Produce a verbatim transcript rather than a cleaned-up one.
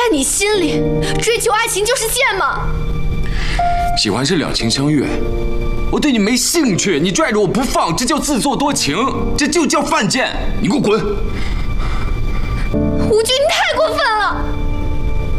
在你心里，追求爱情就是贱吗？ 喜欢是两情相悦，我对你没兴趣，你拽着我不放，这叫自作多情，这就叫犯贱！你给我滚！ 吴军，你太过分了！